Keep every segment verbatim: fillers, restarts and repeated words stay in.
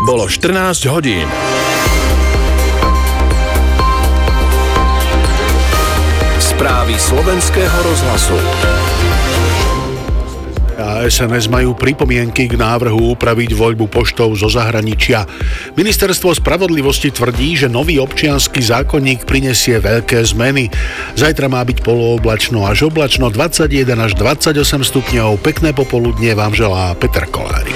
Bolo štrnásť hodín. Správy slovenského rozhlasu. A es en es majú pripomienky k návrhu upraviť voľbu poštou zo zahraničia. Ministerstvo spravodlivosti tvrdí, že nový občiansky zákonník prinesie veľké zmeny. Zajtra má byť polooblačno až oblačno, dvadsaťjeden až dvadsaťosem stupňov. Pekné popoludnie vám želá Peter Kolárik.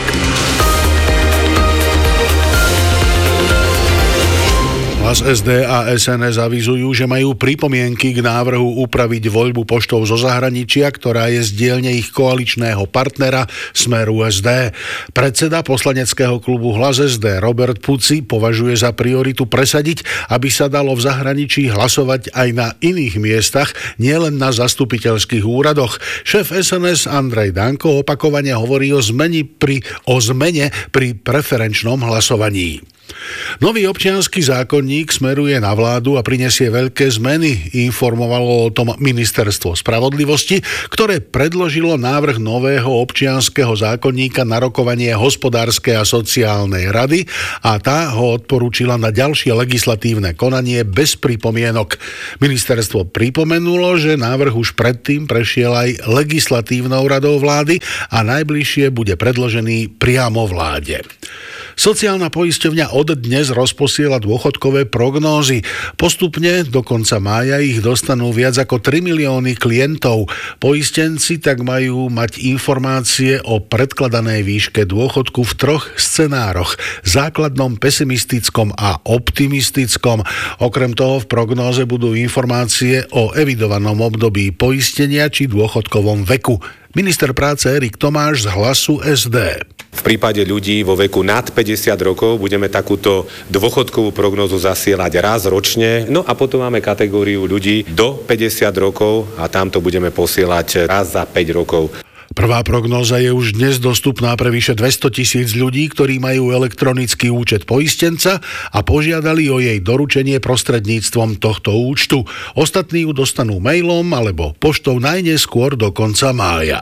Hlas es dé a es en es avizujú, že majú pripomienky k návrhu upraviť voľbu poštou zo zahraničia, ktorá je z dielne ich koaličného partnera Smeru es dé. Predseda poslaneckého klubu Hlas es dé Robert Puci považuje za prioritu presadiť, aby sa dalo v zahraničí hlasovať aj na iných miestach, nielen na zastupiteľských úradoch. Šéf es en es Andrej Danko opakovane hovorí o zmene pri, o zmene pri preferenčnom hlasovaní. Nový občiansky zákonník smeruje na vládu a prinesie veľké zmeny, informovalo o tom Ministerstvo spravodlivosti, ktoré predložilo návrh nového občianskeho zákonníka na rokovanie hospodárskej a sociálnej rady a tá ho odporúčila na ďalšie legislatívne konanie bez pripomienok. Ministerstvo pripomenulo, že návrh už predtým prešiel aj legislatívnou radou vlády a najbližšie bude predložený priamo vláde. Sociálna poisťovňa od dnes rozposiela dôchodkové prognózy. Postupne do konca mája ich dostanú viac ako tri milióny klientov. Poistenci tak majú mať informácie o predkladanej výške dôchodku v troch scenároch. Základnom, pesimistickom a optimistickom. Okrem toho v prognóze budú informácie o evidovanom období poistenia či dôchodkovom veku. Minister práce Erik Tomáš z Hlasu es dé. V prípade ľudí vo veku nad päťdesiat rokov budeme takúto dôchodkovú prognózu zasielať raz ročne. No a potom máme kategóriu ľudí do päťdesiat rokov a tamto budeme posielať raz za päť rokov. Prvá prognóza je už dnes dostupná pre vyše dvestotisíc ľudí, ktorí majú elektronický účet poistenca a požiadali o jej doručenie prostredníctvom tohto účtu. Ostatní ju dostanú mailom alebo poštou najneskôr do konca mája.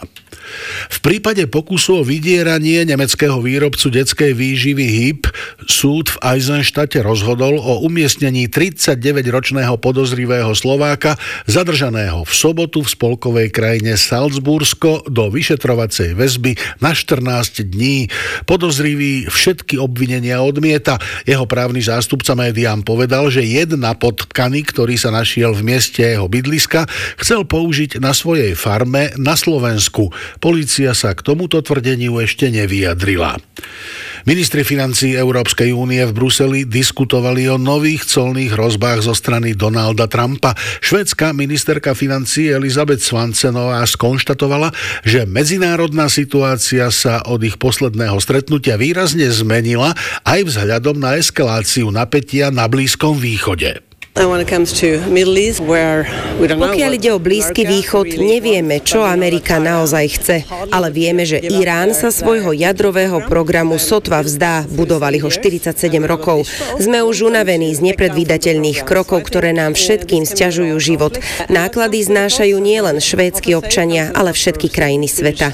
V prípade pokusu o vydieranie nemeckého výrobcu detskej výživy há í pé súd v Eisenstadte rozhodol o umiestnení tridsaťdeväťročného podozrivého Slováka zadržaného v sobotu v spolkovej krajine Salzbursko do vyšetrovacej väzby na štrnásť dní. Podozrivý všetky obvinenia odmieta. Jeho právny zástupca médiám povedal, že jedna potkany, ktorý sa našiel v mieste jeho bydliska, chcel použiť na svojej farme na Slovensku. Polícia sa k tomuto tvrdeniu ešte nevyjadrila. Ministri financií Európskej únie v Bruseli diskutovali o nových colných hrozbách zo strany Donalda Trumpa. Švédska ministerka financií Elizabeth Svansenová skonštatovala, že medzinárodná situácia sa od ich posledného stretnutia výrazne zmenila aj vzhľadom na eskaláciu napätia na Blízkom východe. Pokiaľ ide o Blízky východ, nevieme, čo Amerika naozaj chce, ale vieme, že Irán sa svojho jadrového programu sotva vzdá, budovali ho štyridsaťsedem rokov. Sme už unavení z nepredvídateľných krokov, ktoré nám všetkým sťažujú život. Náklady znášajú nielen švédski občania, ale všetky krajiny sveta.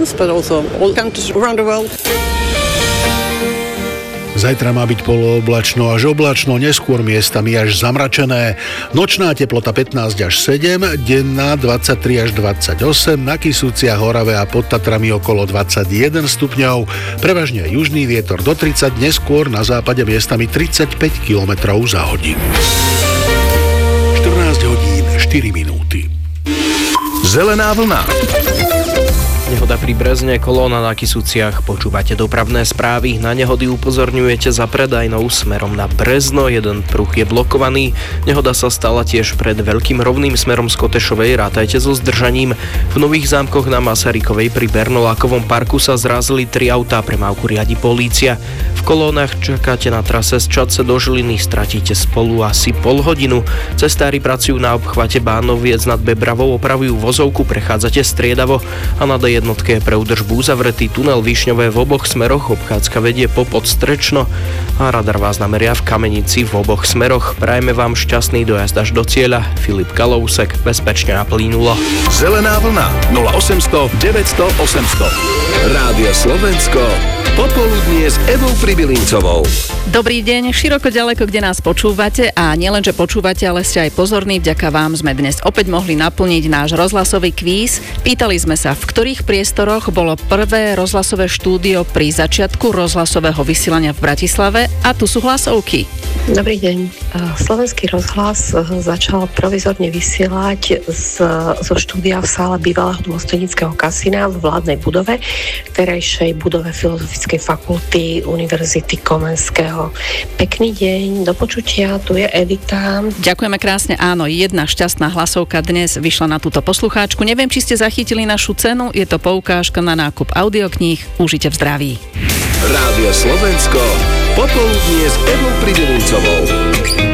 Zajtra má byť polooblačno až oblačno, neskôr miestami až zamračené. Nočná teplota pätnásť až sedem, denná dvadsaťtri až dvadsaťosem, na Kysuciach, Orave a pod Tatrami okolo dvadsaťjeden stupňov. Prevažne južný vietor do tridsať, neskôr na západe miestami tridsaťpäť kilometrov za hodinu. štrnásť hodín štyri minúty. Zelená vlna. Nehoda pri Brezne, kolóna na Kysuciach. Počúvate dopravné správy. Na nehody upozorňujete za predajnou smerom na Brezno. Jeden pruh je blokovaný. Nehoda sa stala tiež pred veľkým rovným smerom z Kotešovej. Rátajte so zdržaním. V Nových Zámkoch na Masarykovej pri Bernolákovom parku sa zrazili tri autá. Premávku riadi polícia. V kolónach čakáte na trase z Čadce do Žiliny. Stratíte spolu asi pol hodinu. Cestári pracujú na obchvate Bánoviec nad Bebravou. Opravujú vozovku. Prechádzate striedavo a na D jednotke je pre údržbu uzavretý tunel Višňové v oboch smeroch, obchádzka vedie po Podstrečno a radar vás nameria v Kamenici v oboch smeroch. Prajeme vám šťastný dojazd až do cieľa. Filip Kalousek, bezpečne a plynulo. Zelená vlna nula osemsto deväťsto osemsto. Rádio Slovensko, popoludnie Popoludnie s Evou Pribilincovou. Dobrý deň, široko ďaleko, kde nás počúvate a nielen, že počúvate, ale ste aj pozorní, vďaka vám sme dnes opäť mohli naplniť náš rozhlasový kvíz. Pýtali sme sa, v ktorých priestoroch bolo prvé rozhlasové štúdio pri začiatku rozhlasového vysielania v Bratislave a tu sú hlasovky. Dobrý deň. Slovenský rozhlas začal provizorne vysielať z, zo štúdia v sále bývalého dôstojníckeho kasína v vládnej budove, terajšej budove Filozofickej fakulty Univerzity Komenského. Pekný deň, do počutia, tu je Evita. Ďakujeme krásne, áno, jedna šťastná hlasovka dnes vyšla na túto poslucháčku. Neviem, či ste zachytili našu cenu, je to poukážka na nákup audiokníh. Užite v zdraví. Rádio Slovensko, popoludnie s Evou Pribilincovou.